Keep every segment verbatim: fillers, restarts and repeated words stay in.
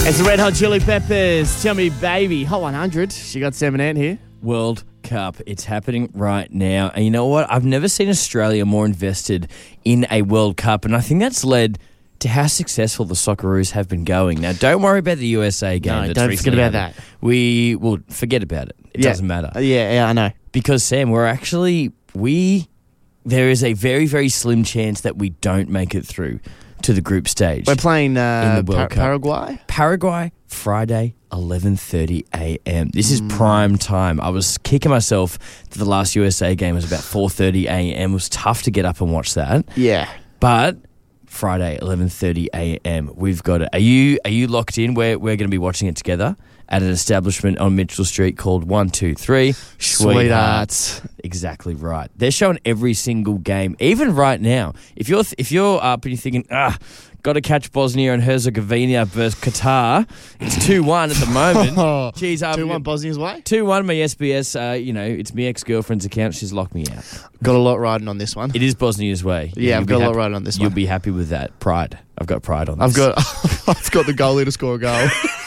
It's the Red Hot Chili Peppers. Tell me, baby. Hot one hundred. She got Sam and Ant here. World Cup. It's happening right now. And you know what? I've never seen Australia more invested in a World Cup. And I think that's led to how successful the Socceroos have been going. Now, don't worry about the U S A game. No, that's don't recently forget about happened. that. We will forget about it. It Yeah. doesn't matter. Uh, yeah, yeah, I know. Because, Sam, we're actually, we, there is a very, very slim chance that we don't make it through to the group stage. We're playing uh, In the World Par- Cup. Paraguay. Paraguay, Friday, eleven thirty a.m. This Mm. is prime time. I was kicking myself that the last U S A game was about four thirty a.m. It was tough to get up and watch that. Yeah. But Friday, eleven thirty a.m. We've got it. Are you are you locked in? We're, we're going to be watching it together at an establishment on Mitchell Street called one two three Sweethearts. Exactly right. They're showing every single game, even right now. If you're if you're up and you're thinking, ah, got to catch Bosnia and Herzegovina versus Qatar, it's two one at the moment. Jeez, um, two one Bosnia's way. two one my S B S, uh, you know, it's my ex-girlfriend's account. She's locked me out. Got a lot riding on this one. It is Bosnia's way. Yeah, I've you'll got be a lot happy- riding on this You'll one. be happy with that. Pride. I've got pride on this. I've got I've got the goalie to score a goal.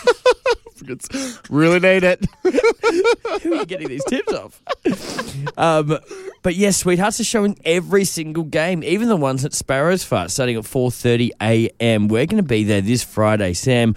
Really need it. Who are you getting these tips off? um, but yes, Sweethearts are showing every single game, even the ones at Sparrows Fart, starting at four thirty a.m. We're going to be there this Friday, Sam.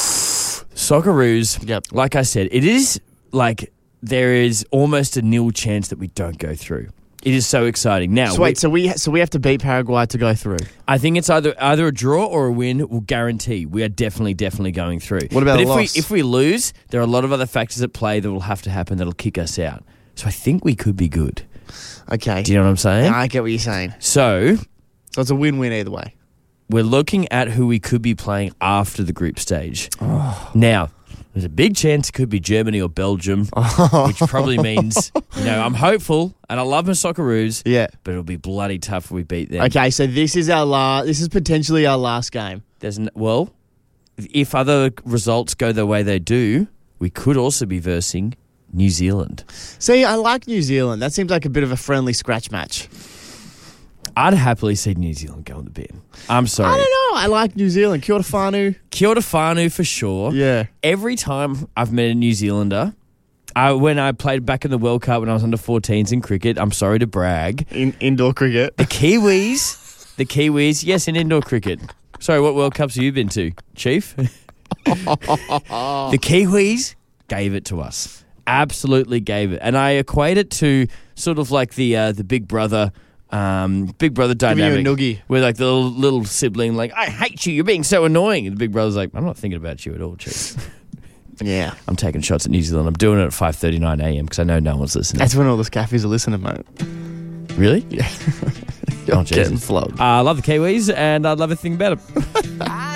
Socceroos, Yep. like I said, it is like there is almost a nil chance that we don't go through. It is so exciting. Now, So wait, so we so we have to beat Paraguay to go through. I think it's either either a draw or a win will guarantee we are definitely, definitely going through. What about but a if loss? we if we lose, there are a lot of other factors at play that will have to happen that'll kick us out. So I think we could be good. Okay. Do you know what I'm saying? I get what you're saying. So So it's a win-win either way. we're looking at who we could be playing after the group stage. Now, there's a big chance it could be Germany or Belgium, which probably means, you know, I'm hopeful and I love my Socceroos, Yeah. but it'll be bloody tough if we beat them. Okay, so this is our last. This is potentially our last game. There's n- well, if other results go the way they do, we could also be versing New Zealand. See, I like New Zealand. That seems like a bit of a friendly scratch match. I'd happily see New Zealand go in the bin. I'm sorry. I don't know. I like New Zealand. Kia ora whānau. Kia ora whānau for sure. Yeah. Every time I've met a New Zealander, I, when I played back in the World Cup when I was under fourteens in cricket, I'm sorry to brag, In indoor cricket. the Kiwis, the Kiwis, yes, in indoor cricket. Sorry, what World Cups have you been to, Chief? The Kiwis gave it to us. Absolutely gave it. And I equate it to sort of like the uh, the Big Brother um, Big Brother Giving you a dynamic. noogie. Where like the little, little sibling like, I hate you, you're being so annoying. And the Big Brother's like, I'm not thinking about you at all, Chief. Yeah. I'm taking shots at New Zealand. I'm doing it at five thirty-nine a.m. because I know no one's listening. That's when all the scaffies are listening, mate. Really? Yeah. Oh, Getting Jesus. flogged. Uh, I love the Kiwis and I love everything about them.